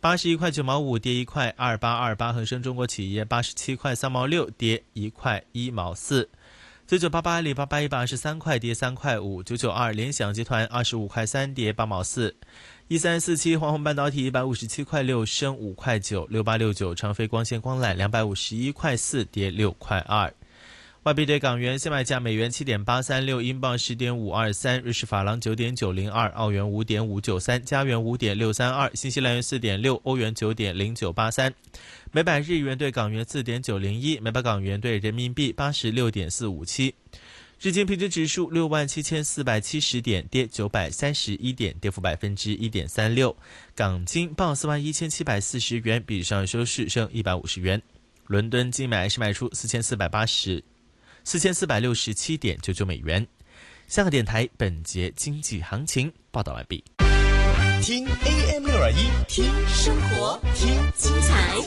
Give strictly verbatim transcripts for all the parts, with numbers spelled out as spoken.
八十一块九毛五，跌一块二八二八。恒生中国企业八十七块三毛六，跌一块一毛四。九九八八阿里巴巴一百二十三块，跌三块五。九九二联想集团二十五块三，跌八毛四。一三四七华虹半导体一百五十七块六，升五块九。六八六九长飞光纤光缆两百五十一块四，跌六块二。外币对港元现买价：美元七点八三六，英镑十点五二三，瑞士法郎九点九零二，澳元五点五九三，加元五点六三二，新西兰元四点六，欧元九点零九八三。每百日元对港元四点九零一，每百港元对人民币八十六点四五七。日经平均指数六万七千四百七十点，跌九百三十一点，跌幅百分之一点三六。港金报四万一千七百四十元，比上收市升一百五十元。伦敦金买是卖出四千四百八十。四千四百六十七点九九美元。香港电台本节经济行情报道完毕。 听 A M 六二一，听生活，听精彩，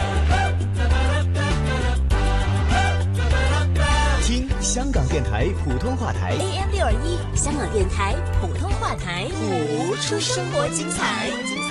听香港电台普通话台 A M 六二一，香港电台普通话台， 谱出生活精彩。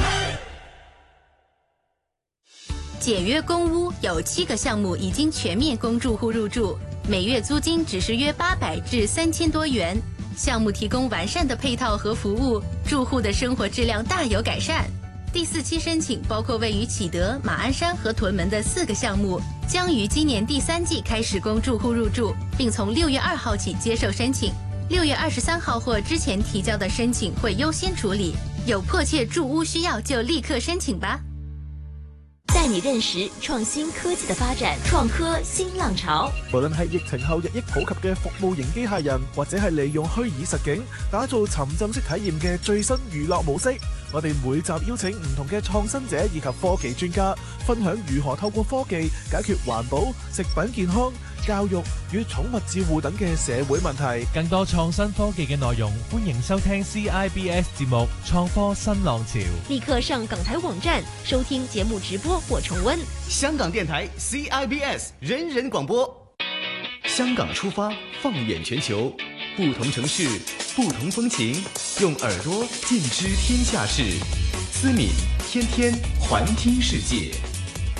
简约公屋有七个项目已经全面供住户入住，每月租金只是约八百至三千多元。项目提供完善的配套和服务，住户的生活质量大有改善。第四期申请包括位于启德、马鞍山和屯门的四个项目，将于今年第三季开始供住户入住，并从六月二号起接受申请。六月二十三号或之前提交的申请会优先处理，有迫切住屋需要就立刻申請吧。 帶你認識創新科技的發展，創科新浪潮。 無論係疫情後日益普及嘅服務型機械人，或者係利用虛擬實境打造沉浸式體驗嘅最新娛樂模式，我哋每集邀請唔同嘅創新者以及科技專家，分享如何透過科技解決環保、食品健康、教育與寵物照護等嘅社會問題。 更多創新科技嘅內容，歡迎收聽 C I B S 節目《創科新浪潮》。 立刻上港台網站收聽節目直播或重溫。 香港電台 C I B S 人人廣播，香港出發，放眼全球，不同城市，不同風情，用耳朵盡知天下事。思敏天天環聽世界。